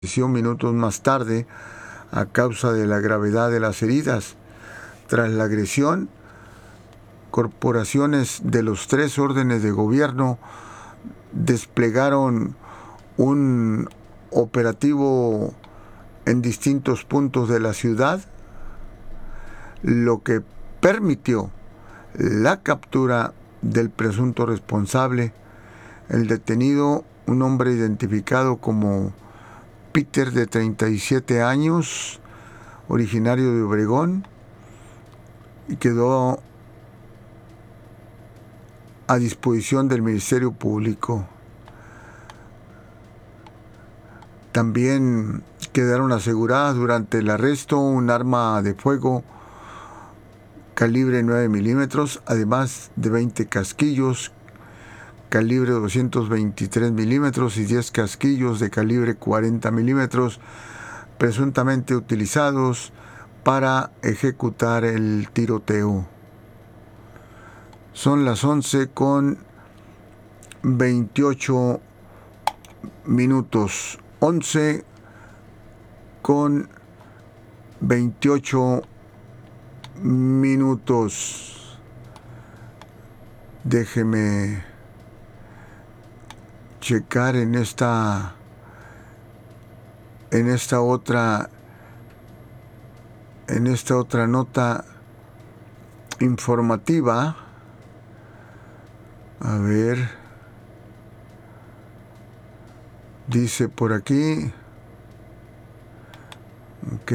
Minutos más tarde a causa de la gravedad de las heridas. Tras la agresión, corporaciones de los 3 órdenes de gobierno desplegaron un operativo en distintos puntos de la ciudad, lo que permitió la captura del presunto responsable, el detenido, un hombre identificado como Peter, de 37 años, originario de Obregón, y quedó a disposición del Ministerio Público. También quedaron aseguradas durante el arresto un arma de fuego calibre 9 milímetros, además de 20 casquillos calibre 223 milímetros y 10 casquillos de calibre 40 milímetros, presuntamente utilizados para ejecutar el tiroteo. Son las 11:28. 11:28. Déjeme checar en esta otra nota informativa. A ver, dice por aquí, ok,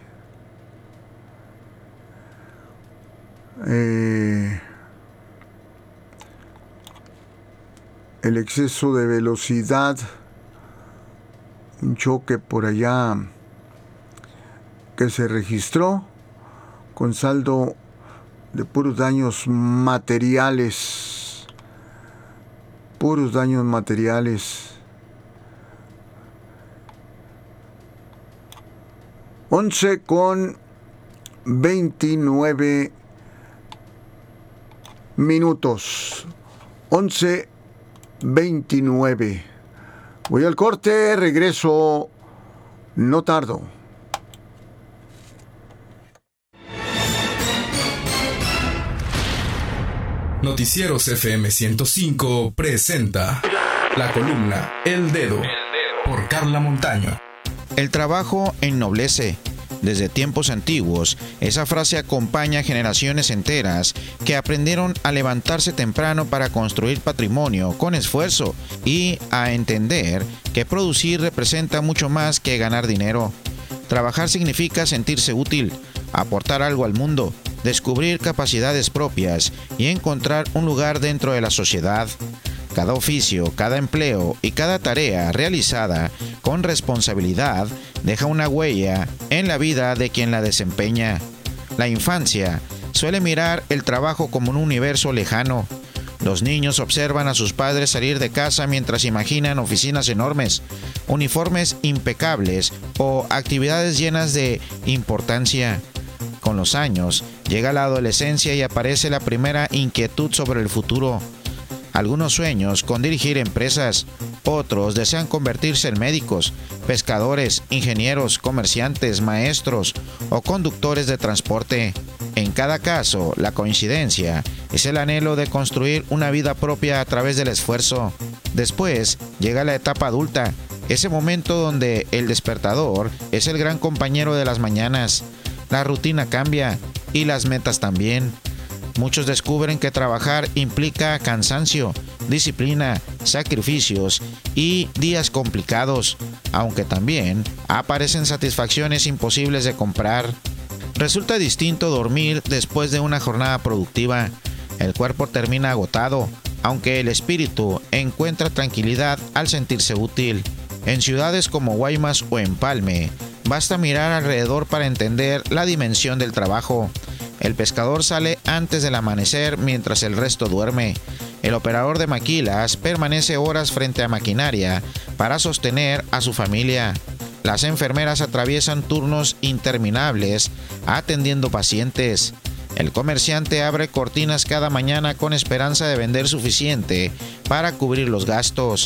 el exceso de velocidad, un choque por allá que se registró con saldo de puros daños materiales. 11:29. 11:29. Voy al corte, regreso, no tardo. Noticieros FM 105 presenta la columna El Dedo por Carla Montaño. El trabajo ennoblece. Desde tiempos antiguos, esa frase acompaña a generaciones enteras que aprendieron a levantarse temprano para construir patrimonio con esfuerzo y a entender que producir representa mucho más que ganar dinero. Trabajar significa sentirse útil, aportar algo al mundo, descubrir capacidades propias y encontrar un lugar dentro de la sociedad. Cada oficio, cada empleo y cada tarea realizada con responsabilidad deja una huella en la vida de quien la desempeña. La infancia suele mirar el trabajo como un universo lejano. Los niños observan a sus padres salir de casa mientras imaginan oficinas enormes, uniformes impecables o actividades llenas de importancia. Con los años, llega la adolescencia y aparece la primera inquietud sobre el futuro. Algunos sueños con dirigir empresas, otros desean convertirse en médicos, pescadores, ingenieros, comerciantes, maestros o conductores de transporte. En cada caso, la coincidencia es el anhelo de construir una vida propia a través del esfuerzo. Después llega la etapa adulta, ese momento donde el despertador es el gran compañero de las mañanas. La rutina cambia y las metas también. Muchos descubren que trabajar implica cansancio, disciplina, sacrificios y días complicados, aunque también aparecen satisfacciones imposibles de comprar. Resulta distinto dormir después de una jornada productiva. El cuerpo termina agotado, aunque el espíritu encuentra tranquilidad al sentirse útil. En ciudades como Guaymas o Empalme, basta mirar alrededor para entender la dimensión del trabajo. El pescador sale antes del amanecer mientras el resto duerme. El operador de maquilas permanece horas frente a maquinaria para sostener a su familia. Las enfermeras atraviesan turnos interminables atendiendo pacientes. El comerciante abre cortinas cada mañana con esperanza de vender suficiente para cubrir los gastos.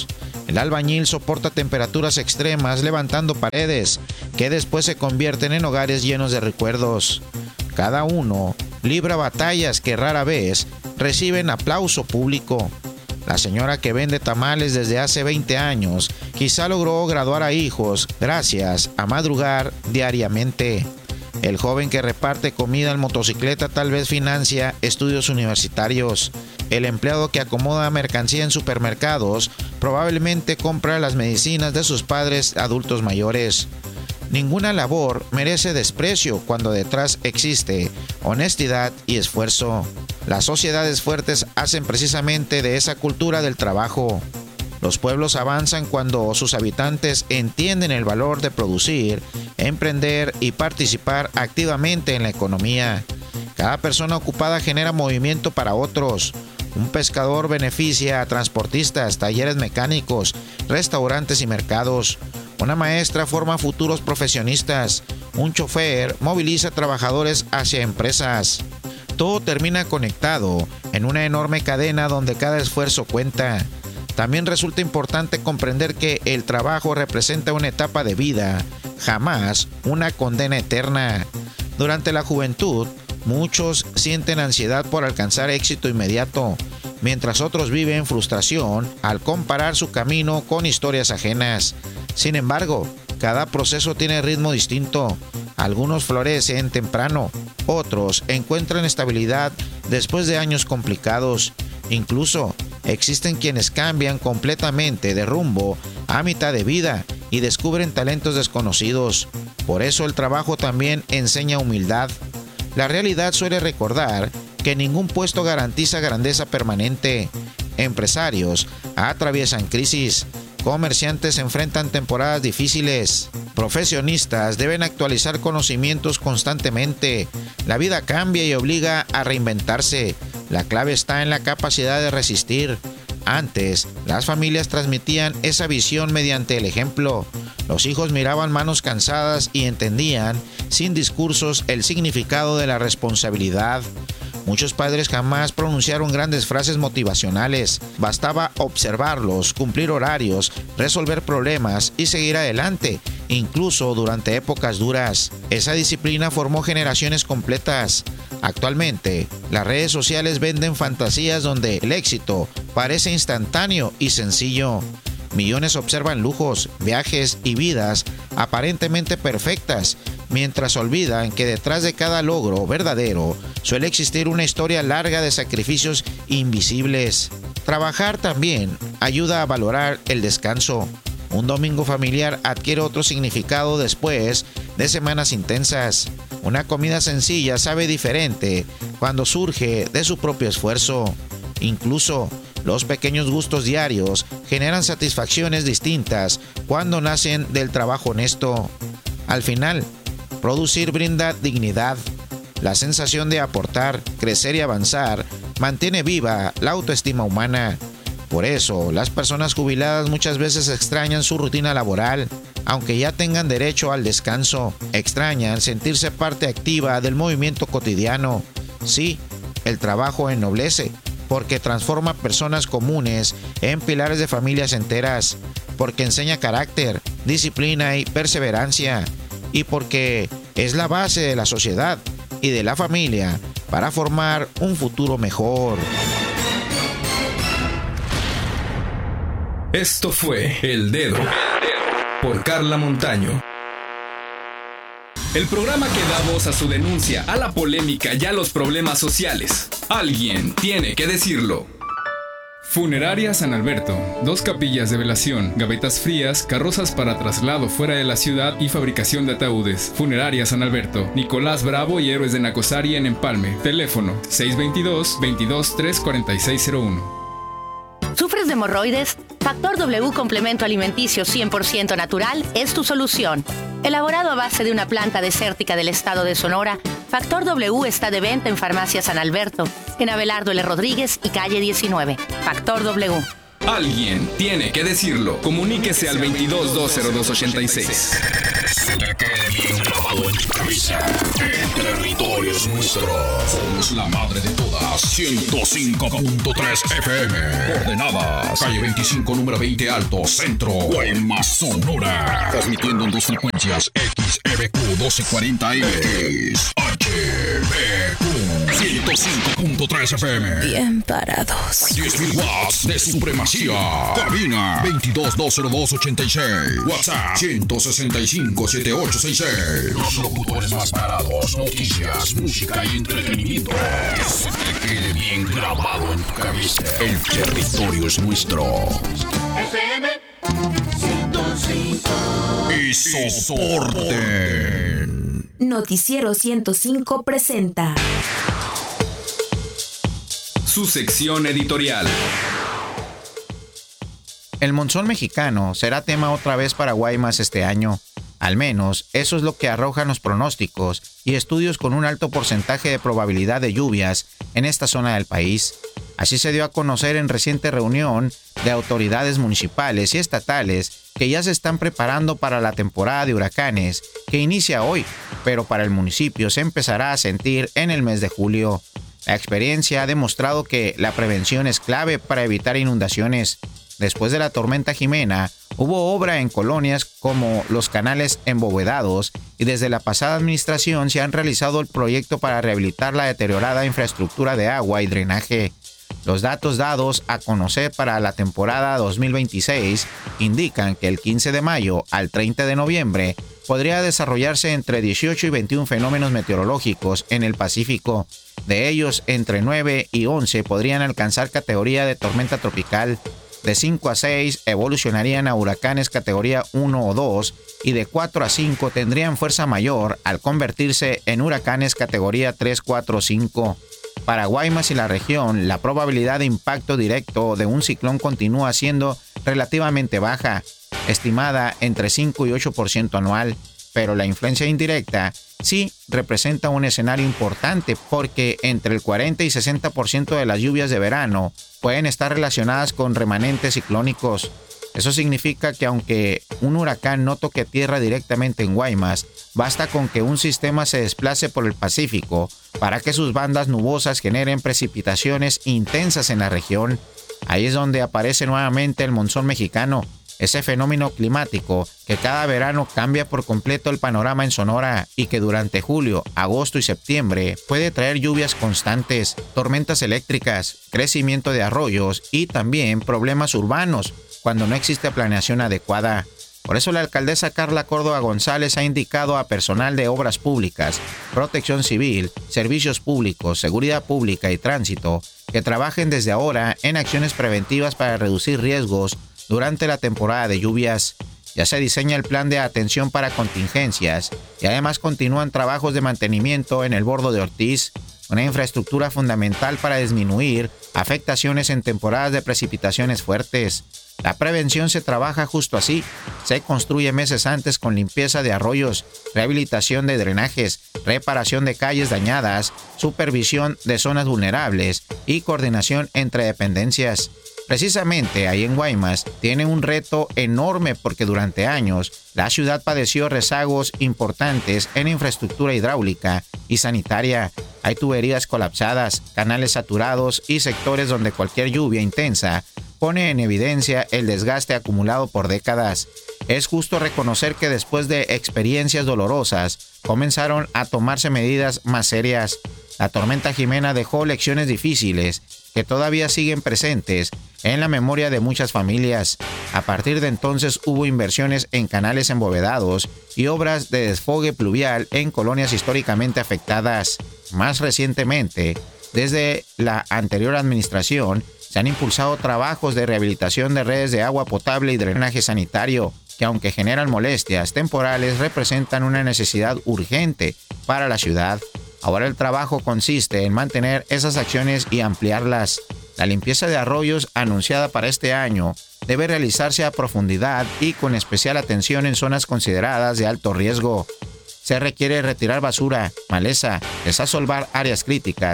El albañil soporta temperaturas extremas levantando paredes que después se convierten en hogares llenos de recuerdos. Cada uno libra batallas que rara vez reciben aplauso público. La señora que vende tamales desde hace 20 años quizá logró graduar a hijos gracias a madrugar diariamente. El joven que reparte comida en motocicleta tal vez financia estudios universitarios. El empleado que acomoda mercancía en supermercados probablemente compra las medicinas de sus padres adultos mayores. Ninguna labor merece desprecio cuando detrás existe honestidad y esfuerzo. Las sociedades fuertes hacen precisamente de esa cultura del trabajo. Los pueblos avanzan cuando sus habitantes entienden el valor de producir, emprender y participar activamente en la economía. Cada persona ocupada genera movimiento para otros. Un pescador beneficia a transportistas, talleres mecánicos, restaurantes y mercados. Una maestra forma futuros profesionistas. Un chofer moviliza trabajadores hacia empresas. Todo termina conectado en una enorme cadena donde cada esfuerzo cuenta. También resulta importante comprender que el trabajo representa una etapa de vida, jamás una condena eterna. Durante la juventud, muchos sienten ansiedad por alcanzar éxito inmediato, mientras otros viven frustración al comparar su camino con historias ajenas. Sin embargo, cada proceso tiene ritmo distinto. Algunos florecen temprano, otros encuentran estabilidad después de años complicados. Incluso existen quienes cambian completamente de rumbo a mitad de vida y descubren talentos desconocidos. Por eso el trabajo también enseña humildad. La realidad suele recordar que ningún puesto garantiza grandeza permanente. Empresarios atraviesan crisis. Comerciantes enfrentan temporadas difíciles. Profesionistas deben actualizar conocimientos constantemente. La vida cambia y obliga a reinventarse. La clave está en la capacidad de resistir. Antes, las familias transmitían esa visión mediante el ejemplo. Los hijos miraban manos cansadas y entendían, sin discursos, el significado de la responsabilidad. Muchos padres jamás pronunciaron grandes frases motivacionales. Bastaba observarlos, cumplir horarios, resolver problemas y seguir adelante, incluso durante épocas duras. Esa disciplina formó generaciones completas. Actualmente, las redes sociales venden fantasías donde el éxito parece instantáneo y sencillo. Millones observan lujos, viajes y vidas aparentemente perfectas, mientras olvidan que detrás de cada logro verdadero suele existir una historia larga de sacrificios invisibles. Trabajar también ayuda a valorar el descanso. Un domingo familiar adquiere otro significado después de semanas intensas. Una comida sencilla sabe diferente cuando surge de su propio esfuerzo. Incluso los pequeños gustos diarios generan satisfacciones distintas cuando nacen del trabajo honesto. Al final, producir brinda dignidad. La sensación de aportar, crecer y avanzar mantiene viva la autoestima humana. Por eso, las personas jubiladas muchas veces extrañan su rutina laboral, aunque ya tengan derecho al descanso. Extrañan sentirse parte activa del movimiento cotidiano. Sí, el trabajo ennoblece, porque transforma personas comunes en pilares de familias enteras, porque enseña carácter, disciplina y perseverancia, y porque es la base de la sociedad y de la familia para formar un futuro mejor. Esto fue El Dedo por Carla Montaño. El programa que da voz a su denuncia, a la polémica y a los problemas sociales. Alguien tiene que decirlo. Funeraria San Alberto. 2 capillas de velación, gavetas frías, carrozas para traslado fuera de la ciudad y fabricación de ataúdes. Funeraria San Alberto. Nicolás Bravo y Héroes de Nacosari en Empalme. Teléfono 622-234601. ¿Sufres de hemorroides? Factor W Complemento Alimenticio 100% natural es tu solución. Elaborado a base de una planta desértica del estado de Sonora, Factor W está de venta en Farmacia San Alberto, en Abelardo L. Rodríguez y calle 19. Factor W. Alguien tiene que decirlo. Comuníquese al 22-202-86. Se te quede bien grabado en tu cabeza. El territorio es nuestro. Somos la madre de todas. 105.3 FM. Coordenadas. Calle 25, número 20 Alto, Centro. Guaymas, Sonora. Transmitiendo en dos frecuencias. XEBQ 1240M. HBQ 105.3 FM. Bien parados. 10.000 watts de supremacía. Cabina 22-202-86. WhatsApp 165-7866. Los locutores más parados. Noticias, música y entretenimiento. Que se te quede bien grabado en tu cabeza. El territorio es nuestro. FM 105. Y soporte. Noticiero 105 presenta Su sección editorial. El monzón mexicano será tema otra vez para Guaymas este año. Al menos, eso es lo que arrojan los pronósticos y estudios con un alto porcentaje de probabilidad de lluvias en esta zona del país. Así se dio a conocer en reciente reunión de autoridades municipales y estatales que ya se están preparando para la temporada de huracanes que inicia hoy, pero para el municipio se empezará a sentir en el mes de julio. La experiencia ha demostrado que la prevención es clave para evitar inundaciones. Después de la tormenta Jimena, hubo obra en colonias como los canales embovedados y desde la pasada administración se han realizado el proyecto para rehabilitar la deteriorada infraestructura de agua y drenaje. Los datos dados a conocer para la temporada 2026 indican que el 15 de mayo al 30 de noviembre podría desarrollarse entre 18 y 21 fenómenos meteorológicos en el Pacífico. De ellos, entre 9 y 11 podrían alcanzar categoría de tormenta tropical. De 5 a 6 evolucionarían a huracanes categoría 1 o 2 y de 4 a 5 tendrían fuerza mayor al convertirse en huracanes categoría 3, 4 o 5. Para Guaymas y la región, la probabilidad de impacto directo de un ciclón continúa siendo relativamente baja, estimada entre 5 y 8% anual, pero la influencia indirecta sí representa un escenario importante porque entre el 40 y 60% de las lluvias de verano pueden estar relacionadas con remanentes ciclónicos. Eso significa que aunque un huracán no toque tierra directamente en Guaymas, basta con que un sistema se desplace por el Pacífico para que sus bandas nubosas generen precipitaciones intensas en la región. Ahí es donde aparece nuevamente el monzón mexicano, ese fenómeno climático que cada verano cambia por completo el panorama en Sonora y que durante julio, agosto y septiembre puede traer lluvias constantes, tormentas eléctricas, crecimiento de arroyos y también problemas urbanos cuando no existe planeación adecuada. Por eso la alcaldesa Carla Córdoba González ha indicado a personal de obras públicas, protección civil, servicios públicos, seguridad pública y tránsito que trabajen desde ahora en acciones preventivas para reducir riesgos durante la temporada de lluvias. Ya se diseña el plan de atención para contingencias y además continúan trabajos de mantenimiento en el bordo de Ortiz, una infraestructura fundamental para disminuir afectaciones en temporadas de precipitaciones fuertes. La prevención se trabaja justo así. Se construye meses antes con limpieza de arroyos, rehabilitación de drenajes, reparación de calles dañadas, supervisión de zonas vulnerables y coordinación entre dependencias. Precisamente ahí en Guaymas tiene un reto enorme porque durante años la ciudad padeció rezagos importantes en infraestructura hidráulica y sanitaria. Hay tuberías colapsadas, canales saturados y sectores donde cualquier lluvia intensa pone en evidencia el desgaste acumulado por décadas. Es justo reconocer que después de experiencias dolorosas comenzaron a tomarse medidas más serias. La tormenta Jimena dejó lecciones difíciles que todavía siguen presentes en la memoria de muchas familias. A partir de entonces hubo inversiones en canales embovedados y obras de desfogue pluvial en colonias históricamente afectadas. Más recientemente, desde la anterior administración, se han impulsado trabajos de rehabilitación de redes de agua potable y drenaje sanitario, que aunque generan molestias temporales, representan una necesidad urgente para la ciudad. Ahora el trabajo consiste en mantener esas acciones y ampliarlas. La limpieza de arroyos anunciada para este año debe realizarse a profundidad y con especial atención en zonas consideradas de alto riesgo. Se requiere retirar basura, maleza, desasolvar áreas críticas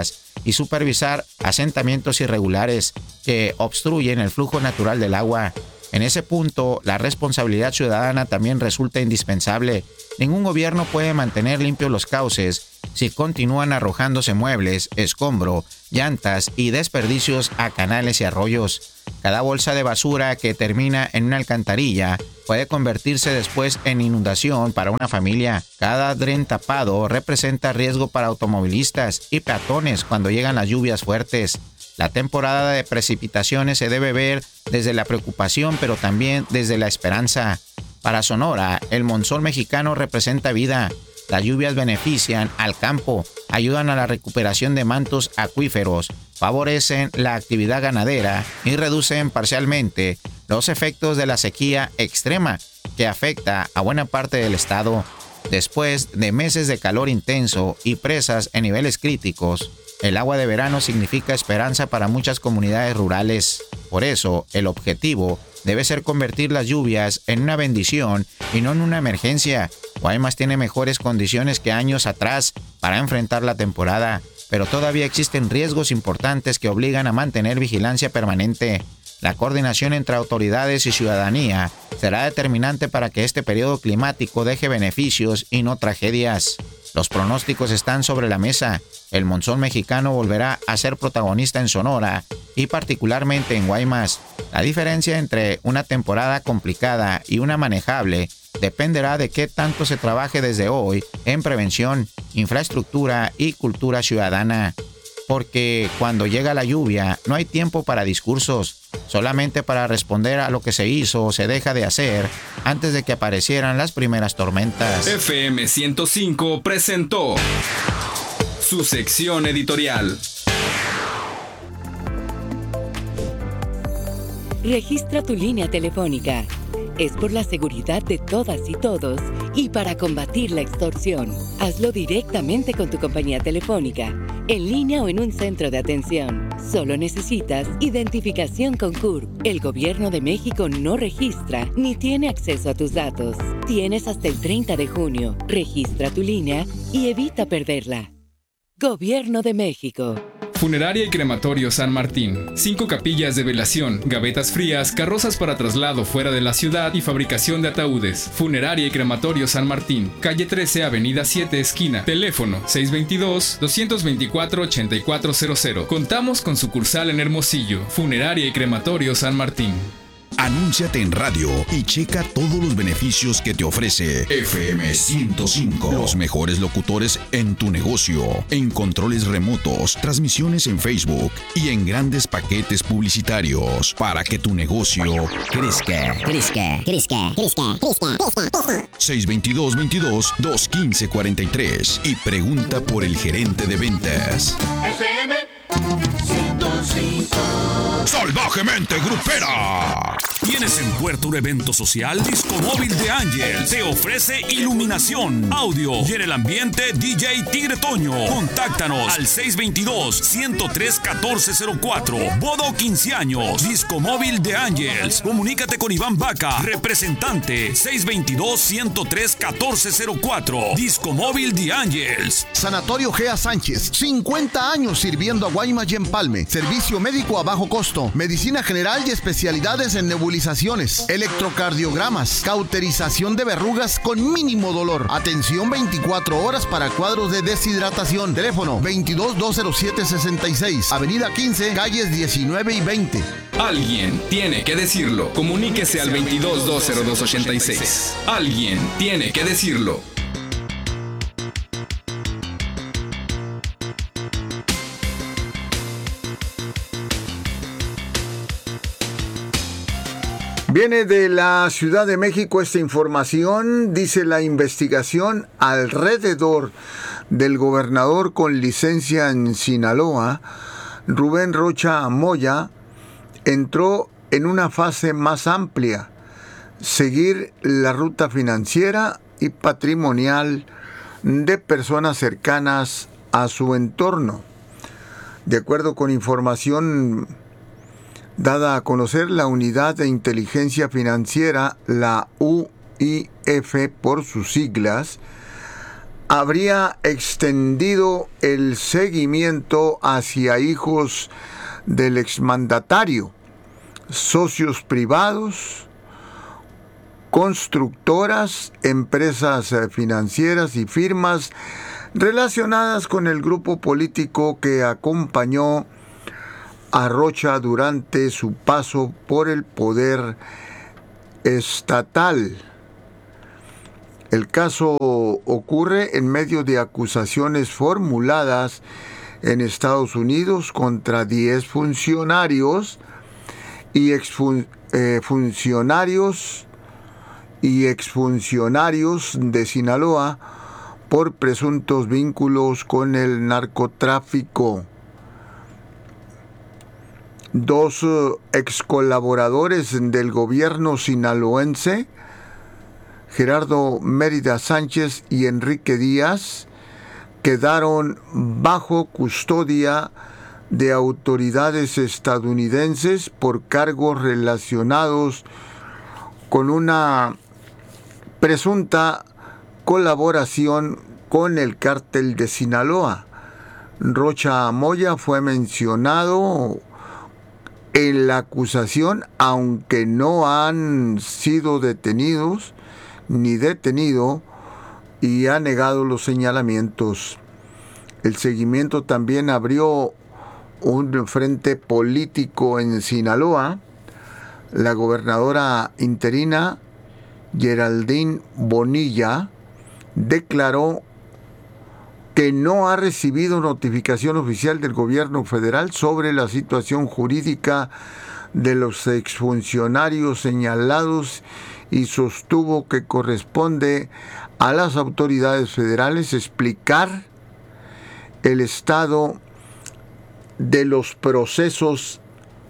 y supervisar asentamientos irregulares que obstruyen el flujo natural del agua. En ese punto, la responsabilidad ciudadana también resulta indispensable. Ningún gobierno puede mantener limpios los cauces si continúan arrojándose muebles, escombro, llantas y desperdicios a canales y arroyos. Cada bolsa de basura que termina en una alcantarilla puede convertirse después en inundación para una familia. Cada dren tapado representa riesgo para automovilistas y peatones cuando llegan las lluvias fuertes. La temporada de precipitaciones se debe ver desde la preocupación, pero también desde la esperanza. Para Sonora, el monzón mexicano representa vida. Las lluvias benefician al campo, ayudan a la recuperación de mantos acuíferos, favorecen la actividad ganadera y reducen parcialmente los efectos de la sequía extrema que afecta a buena parte del estado. Después de meses de calor intenso y presas en niveles críticos, el agua de verano significa esperanza para muchas comunidades rurales. Por eso, el objetivo debe ser convertir las lluvias en una bendición y no en una emergencia. Guaymas tiene mejores condiciones que años atrás para enfrentar la temporada, pero todavía existen riesgos importantes que obligan a mantener vigilancia permanente. La coordinación entre autoridades y ciudadanía será determinante para que este periodo climático deje beneficios y no tragedias. Los pronósticos están sobre la mesa. El monzón mexicano volverá a ser protagonista en Sonora y particularmente en Guaymas. La diferencia entre una temporada complicada y una manejable dependerá de qué tanto se trabaje desde hoy en prevención, infraestructura y cultura ciudadana. Porque cuando llega la lluvia no hay tiempo para discursos, solamente para responder a lo que se hizo o se deja de hacer antes de que aparecieran las primeras tormentas. FM 105 presentó su sección editorial. Registra tu línea telefónica. Es por la seguridad de todas y todos y para combatir la extorsión. Hazlo directamente con tu compañía telefónica, en línea o en un centro de atención. Solo necesitas identificación con CURP. El Gobierno de México no registra ni tiene acceso a tus datos. Tienes hasta el 30 de junio. Registra tu línea y evita perderla. Gobierno de México. Funeraria y Crematorio San Martín. 5 capillas de velación, gavetas frías, carrozas para traslado fuera de la ciudad y fabricación de ataúdes. Funeraria y Crematorio San Martín. Calle 13, Avenida 7, esquina. Teléfono 622-224-8400. Contamos con sucursal en Hermosillo. Funeraria y Crematorio San Martín. Anúnciate en radio y checa todos los beneficios que te ofrece FM 105. Los mejores locutores en tu negocio, en controles remotos, transmisiones en Facebook y en grandes paquetes publicitarios para que tu negocio crezca. 622-22-215-43 y pregunta por el gerente de ventas. FM 105. ¡Salvajemente grupera! ¿Tienes en puerto un evento social? Disco Móvil de Ángel te ofrece iluminación, audio y en el ambiente DJ Tigre Toño. Contáctanos al 622-103-1404. Boda o 15 años. Disco Móvil de Ángels. Comunícate con Iván Vaca, representante. 622-103-1404. Disco Móvil de Ángels. Sanatorio Gea Sánchez. 50 años sirviendo a Guaymas y Empalme. Servicio médico a bajo costo. Medicina general y especialidades en nebulizaciones, electrocardiogramas, cauterización de verrugas con mínimo dolor. Atención 24 horas para cuadros de deshidratación. Teléfono 22-207-66. Avenida 15, calles 19 y 20. Alguien tiene que decirlo. Comuníquese al 22-202-86. Alguien tiene que decirlo. Viene de la Ciudad de México esta información, dice la investigación alrededor del gobernador con licencia en Sinaloa, Rubén Rocha Moya, entró en una fase más amplia, seguir la ruta financiera y patrimonial de personas cercanas a su entorno. De acuerdo con información dada a conocer, la Unidad de Inteligencia Financiera, la UIF por sus siglas, habría extendido el seguimiento hacia hijos del exmandatario, socios privados, constructoras, empresas financieras y firmas relacionadas con el grupo político que acompañó a Rocha durante su paso por el poder estatal. El caso ocurre en medio de acusaciones formuladas en Estados Unidos contra 10 funcionarios y exfuncionarios de Sinaloa por presuntos vínculos con el narcotráfico. 2 excolaboradores del gobierno sinaloense, Gerardo Mérida Sánchez y Enrique Díaz, quedaron bajo custodia de autoridades estadounidenses por cargos relacionados con una presunta colaboración con el cártel de Sinaloa. Rocha Moya fue mencionado en la acusación, aunque no han sido detenidos ni detenido, y ha negado los señalamientos. El seguimiento también abrió un frente político en Sinaloa. La gobernadora interina Geraldine Bonilla declaró que no ha recibido notificación oficial del gobierno federal sobre la situación jurídica de los exfuncionarios señalados y sostuvo que corresponde a las autoridades federales explicar el estado de los procesos,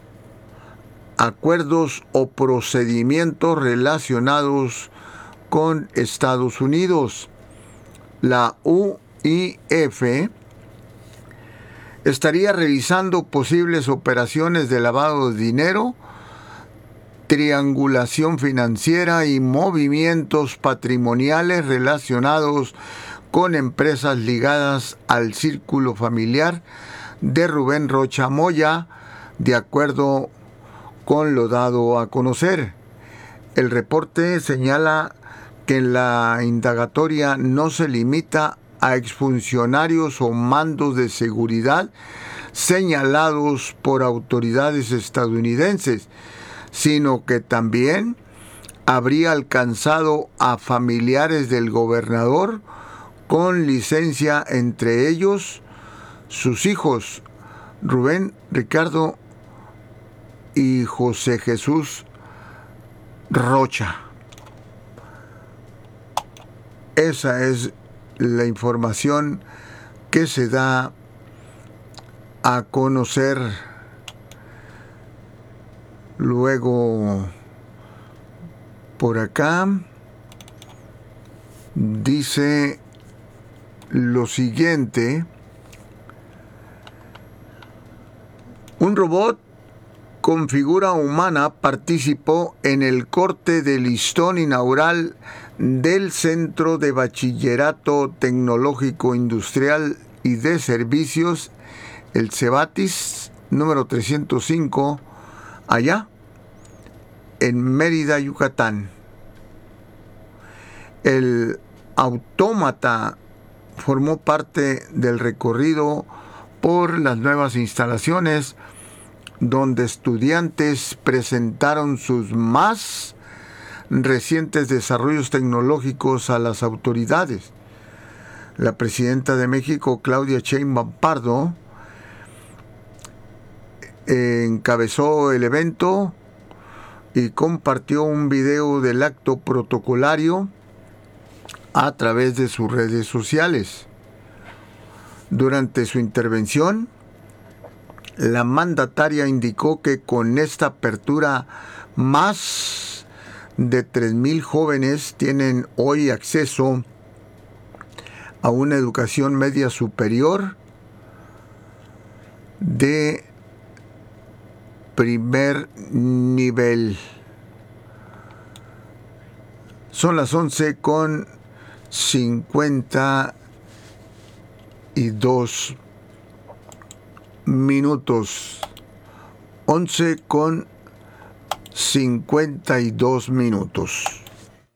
acuerdos o procedimientos relacionados con Estados Unidos. La UIF estaría revisando posibles operaciones de lavado de dinero, triangulación financiera y movimientos patrimoniales relacionados con empresas ligadas al círculo familiar de Rubén Rocha Moya, de acuerdo con lo dado a conocer. El reporte señala que la indagatoria no se limita a exfuncionarios o mandos de seguridad señalados por autoridades estadounidenses, sino que también habría alcanzado a familiares del gobernador con licencia, entre ellos sus hijos Rubén, Ricardo y José Jesús Rocha. Esa es la información que se da a conocer. Luego, por acá, dice lo siguiente: un robot con figura humana participó en el corte de listón inaugural del Centro de Bachillerato Tecnológico Industrial y de Servicios, el Cebatis, número 305, allá en Mérida, Yucatán. El autómata formó parte del recorrido por las nuevas instalaciones, donde estudiantes presentaron sus más recientes desarrollos tecnológicos a las autoridades. La presidenta de México, Claudia Sheinbaum Pardo, encabezó el evento y compartió un video del acto protocolario a través de sus redes sociales. Durante su intervención, la mandataria indicó que con esta apertura más de 3,000 jóvenes tienen hoy acceso a una educación media superior de primer nivel. Son las 11:53. 52 minutos. 11 con 52 minutos.